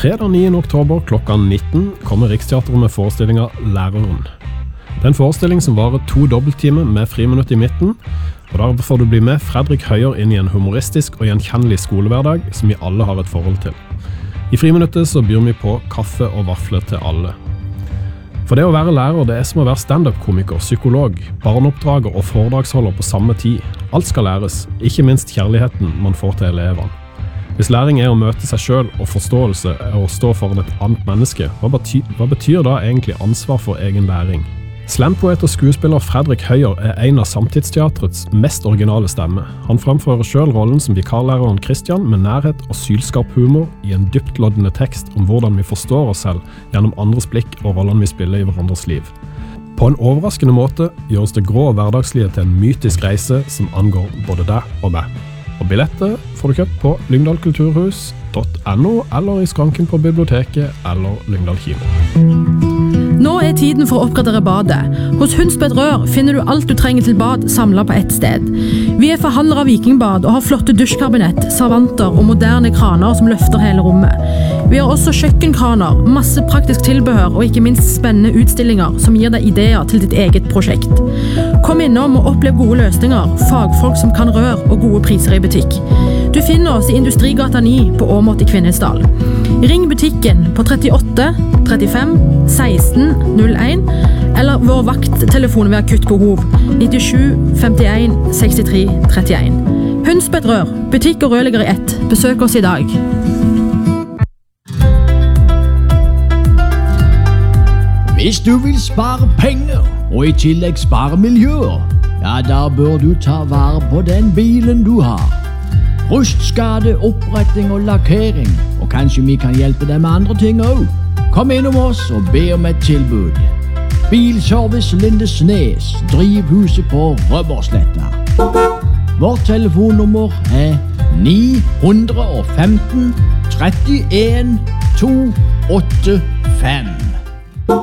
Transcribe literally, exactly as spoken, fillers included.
Fredag niende oktober klokka nitten kommer Riksteatret med forestillinga Læreren. Det er en forestilling som varer to dobbelttimer med friminutt i midten, og der får du bli med Fredrik Høyer inn i en humoristisk og gjenkjennelig skolehverdag som vi alle har et forhold til. I friminuttet så byr vi på kaffe og vafler til alle. For det å være lærer, det er som å være stand-up-komiker, psykolog, barneoppdrager og foredragsholder på samme tid. Alt skal læres, ikke minst kjærligheten man får til elevene. Hvis læring er å møte seg selv og forståelse er å stå foran et annet menneske, hva betyr, hva betyr da egentlig ansvar for egen læring? Slampoet og skuespiller Fredrik Høyer er en av samtidsteatrets mest originale stemme. Han fremfører selv rollen som vikarlæreren Christian med nærhet og sylskarp humor i en dyptloddende tekst om hvordan vi forstår oss selv gjennom andres blikk og rollene vi spiller i hverandres liv. På en overraskende måte gjøres det grå hverdagslige til en mytisk reise som angår både deg og meg. Og billetter får du kjøpt på lyngdal kulturhus punktum no eller i skranken på biblioteket eller Lyngdal kino. Nå er tiden for å oppgradere badet. Hos Hundsbed Rør finner du alt du trenger til bad samlet på ett sted. Vi er forhandlere av Vikingbad og har flotte dusjkabinett, servanter og moderne kraner som løfter hele rommet. Vi har også kjøkkenkraner, masse praktisk tilbehør og ikke minst spennende utstillinger som gir deg ideer til ditt eget prosjekt. Kom innom og opplev gode løsninger, fagfolk som kan rør og gode priser i butikk. Du finner oss i Industrigata ni på Åmot i Kvinesdal. Ring butikken på trettiåtte trettifem seksten null en eller vår vakttelefon ved akutt behov nittisju femtien sekstitre trettien. Hundsbed Rør, butikk og rørlegger i ett. Besøk oss i dag. Hvis du vil spare penger og i tillegg spare miljøer, ja, da bør du ta vare på den bilen du har. Rustskade, oppretting og lakkering, og kanskje vi kan hjelpe deg med andre ting også. Kom innom oss og be om et tilbud. Bilservice Lindesnes, drivhuset på Rødbergsletta. Vårt telefonnummer er ni femten trettien to åtte fem.